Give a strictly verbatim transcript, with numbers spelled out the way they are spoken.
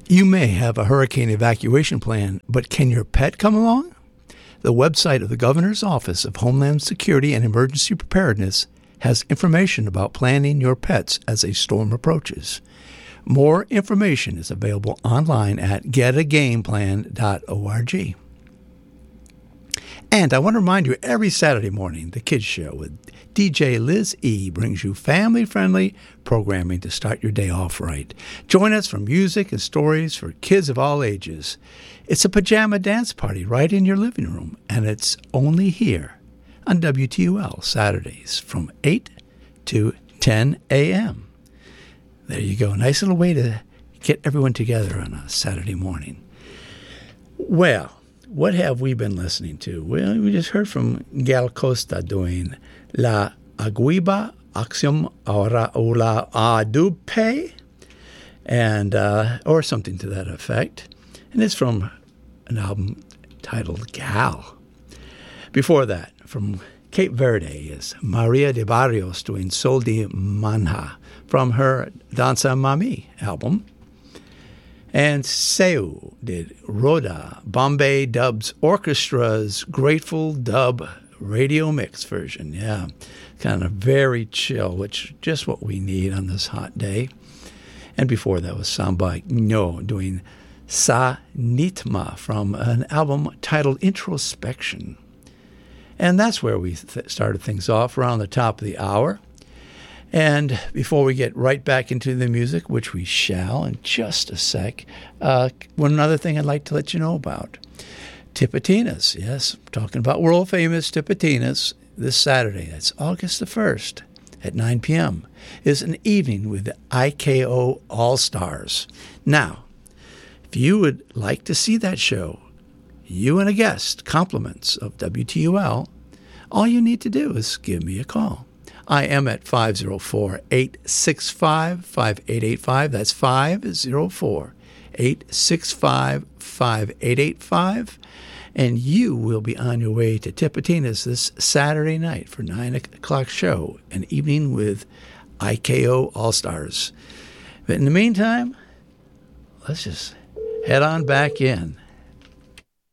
You may have a hurricane evacuation plan, but can your pet come along? The website of the Governor's Office of Homeland Security and Emergency Preparedness has information about planning your pets as a storm approaches. More information is available online at get a game plan dot org. And I want to remind you, every Saturday morning, The Kids Show with D J Liz E. brings you family-friendly programming to start your day off right. Join us for music and stories for kids of all ages. It's a pajama dance party right in your living room, and it's only here on W T U L Saturdays from eight to ten a.m. There you go. Nice little way to get everyone together on a Saturday morning. Well, what have we been listening to? Well, we just heard from Gal Costa doing La Aguiba Acción Ahora Ula Adupe, and uh, or something to that effect. And it's from an album titled Gal. Before that, from Cape Verde, is Maria de Barrios doing Sol de Manja from her Danza Mami album. And Seu did Rhoda, Bombay Dubs Orchestra's Grateful Dub radio mix version. Yeah, kind of very chill, which is just what we need on this hot day. And before that was Samba No doing Sa Nitma from an album titled Introspection. And that's where we th- started things off around the top of the hour. And before we get right back into the music, which we shall in just a sec, uh, one other thing I'd like to let you know about. Tipitinas, yes, talking about world-famous Tipitinas this Saturday. That's August the first at nine p.m. is an evening with the I K O All-Stars. Now, if you would like to see that show, you and a guest, compliments of W T U L, all you need to do is give me a call. I am at five oh four, eight six five, five eight eight five. That's five oh four, eight six five, five eight eight five. And you will be on your way to Tipitinas this Saturday night for nine o'clock show, an evening with I K O All-Stars. But in the meantime, let's just head on back in.